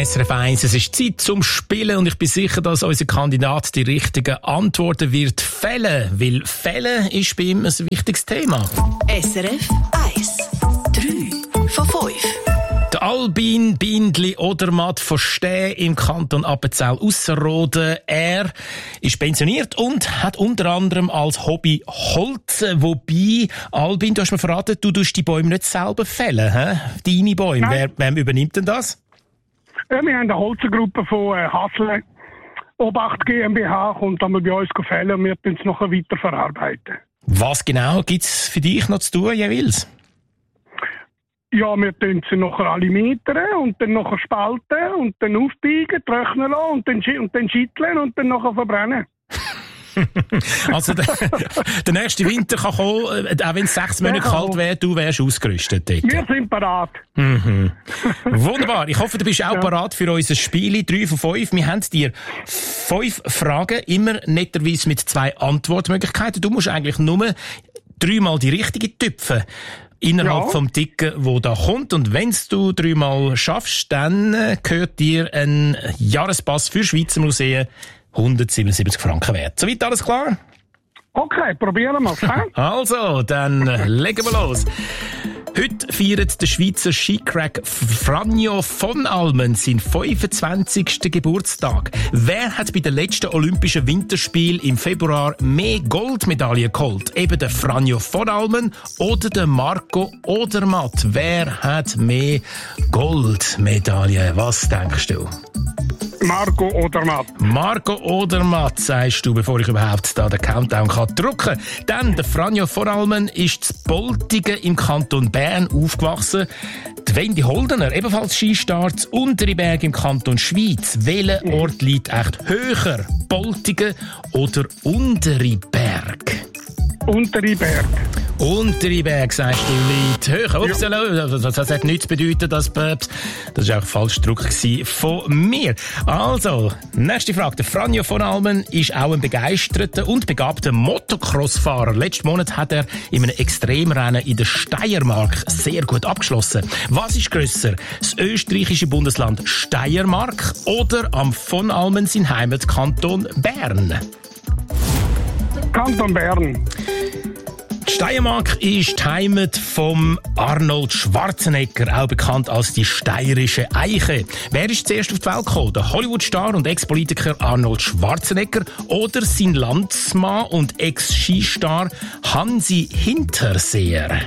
SRF 1, es ist Zeit zum Spielen und ich bin sicher, dass unser Kandidat die richtigen Antworten wird fällen, weil Fällen ist bei ihm ein wichtiges Thema. SRF 1, 3 von 5. Der Albin Bindli Odermatt von Stäh im Kanton Appenzell-Ausserrhoden. Er ist pensioniert und hat unter anderem als Hobby Holzen. Wobei, Albin, du hast mir verraten, du tust die Bäume nicht selber fällen, hä? Deine Bäume. Wer übernimmt denn das? Ja, wir haben eine Holzengruppe von Hassle. Obacht GmbH kommt einmal bei uns fällen und wir tun es nachher weiterverarbeiten. Was genau gibt's für dich noch zu tun jeweils? Ja, wir tun sie nachher alle metern und dann nachher spalten und dann aufbiegen, trocknen lassen und dann schütteln und dann nachher verbrennen. Also der nächste Winter kann kommen, auch wenn es 6 Monate kalt wäre, du wärst ausgerüstet dort. Wir sind parat. Mhm. Wunderbar. Ich hoffe, du bist auch parat für unser Spiel. 3 von 5. Wir haben dir 5 Fragen, immer netterweise mit 2 Antwortmöglichkeiten. Du musst eigentlich nur 3-mal die richtige tüpfen. Innerhalb vom Ticken, wo da kommt. Und wenn's du 3-mal schaffst, dann gehört dir ein Jahrespass für Schweizer Museen 177 Franken wert. Soweit alles klar? Okay, probieren wir es. Also, dann legen wir los. Heute feiert der Schweizer Skicrack Franjo von Almen seinen 25. Geburtstag. Wer hat bei den letzten Olympischen Winterspielen im Februar mehr Goldmedaillen geholt? Eben der Franjo von Almen oder der Marco Odermatt? Wer hat mehr Goldmedaillen? Was denkst du? Marco Odermatt. Marco Odermatt, sagst du, bevor ich überhaupt da den Countdown drücken kann. Dann, der Franjo von Almen ist zu Boltigen im Kanton Bern aufgewachsen. Die Wendy Holdener, ebenfalls Skistar, zu Unteriberg im Kanton Schweiz. Welcher Ort liegt echt höher? Boltigen oder Unteriberg? Unteriberg. Unteriberg, sagst du, liegt höher. Ups, das hat nichts bedeuten, das war auch falsch Druck von mir. Also, nächste Frage. Der Franjo von Almen ist auch ein begeisterter und begabter Motocross-Fahrer. Letzten Monat hat er in einem Extremrennen in der Steiermark sehr gut abgeschlossen. Was ist grösser? Das österreichische Bundesland Steiermark oder am von Almen sein Heimatkanton Bern? Kanton Bern. Steiermark ist die Heimat vom Arnold Schwarzenegger, auch bekannt als die steirische Eiche. Wer ist zuerst auf die Welt gekommen? Der Hollywood-Star und Ex-Politiker Arnold Schwarzenegger oder sein Landsmann und Ex-Skistar Hansi Hinterseer?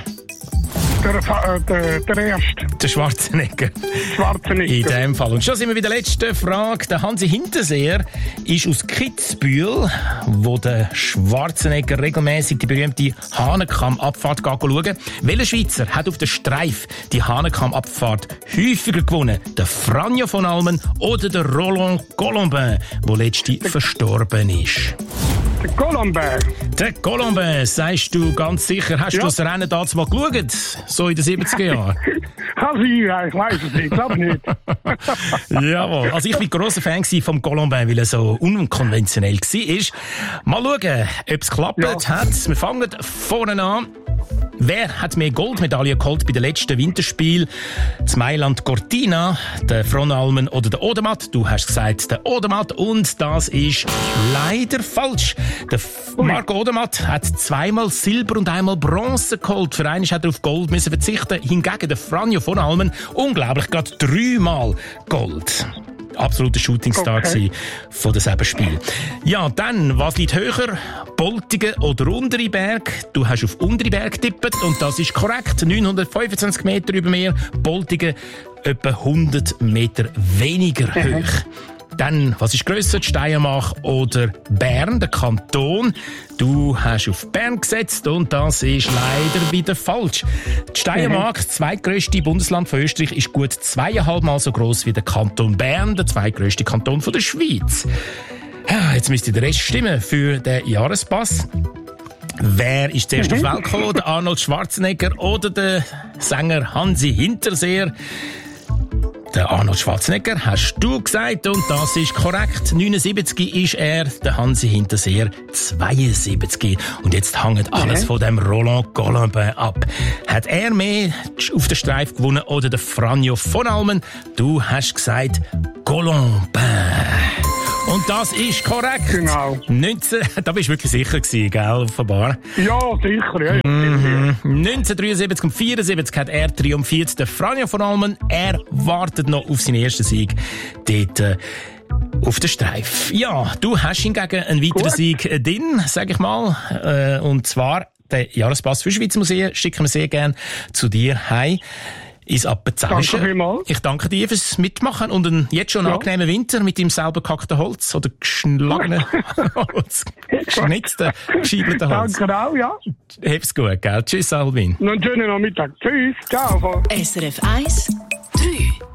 Der Erste. Der Schwarzenegger. In dem Fall. Und schon sind wir bei der letzten Frage. Der Hansi Hinterseer ist aus Kitzbühel, wo der Schwarzenegger regelmäßig die berühmte Hahnenkamm-Abfahrt schauen. Welcher Schweizer hat auf der Streif die Hahnenkamm-Abfahrt häufiger gewonnen? Der Franjo von Almen oder der Roland Colombin, der letzte verstorben ist? Der Colombin. Der Colombin, sagst du ganz sicher. Hast du das Rennen damals mal geschaut? So in den 70er Jahren? Ich weiss es nicht, glaube nicht. Jawohl. Also ich war grosser Fan vom Colombin, weil er so unkonventionell war. Mal schauen, ob es geklappt hat. Wir fangen vorne an. Wer hat mehr Goldmedaillen geholt bei den letzten Spielen? Das Mailand Cortina, der von Almen oder der Odermatt? Du hast gesagt, der Odermatt und das ist leider falsch. Der Marco Odermatt hat 2-mal Silber und 1-mal Bronze geholt. Für einen hat er auf Gold müssen verzichten. Hingegen der Franjo von Almen, unglaublich, gerade 3-mal Gold. Absoluter Shootingstar von diesem Spiel. Ja, dann, was liegt höher? Boltigen oder Unteriberg? Du hast auf Unteriberg getippt und das ist korrekt. 925 Meter über Meer. Boltigen etwa 100 Meter weniger hoch. Dann, was ist grösser, die Steiermark oder Bern, der Kanton? Du hast auf Bern gesetzt und das ist leider wieder falsch. Die Steiermark, das zweitgrösste Bundesland von Österreich, ist gut 2,5 Mal so gross wie der Kanton Bern, der zweitgrösste Kanton von der Schweiz. Jetzt müsste der Rest stimmen für den Jahrespass. Wer ist zuerst auf die Welt gekommen? Der Arnold Schwarzenegger oder der Sänger Hansi Hinterseer? Der Arnold Schwarzenegger, hast du gesagt, und das ist korrekt. 79 ist er, der Hansi Hinterseer 72. Und jetzt hängt alles von dem Roland Colombin ab. Hat er mehr auf den Streif gewonnen oder der Franjo von Almen? Du hast gesagt Colombin. Und das ist korrekt. Genau. 19, da bist du wirklich sicher gewesen, gell, offenbar. Ja, sicher, ja. 1973 und 74 hat er triumphiert. Der Franjo von Almen, er wartet noch auf seinen ersten Sieg. Dort, auf der Streif. Ja, du hast hingegen einen weiteren Sieg drin, sag ich mal. Und zwar, den Jahrespass für Schweizmuseen schicken wir sehr gerne zu dir heim. Ins Appenzellische. Danke vielmals. Ich danke dir fürs Mitmachen und jetzt schon einen angenehmen Winter mit deinem selber gehackten Holz oder geschlagenen Holz. Geschnitzten, gescheibelten Holz. Danke auch, ja. Hab's gut, gell? Tschüss, Albin. Noch einen schönen Nachmittag. Tschüss. Ciao. SRF 1, 3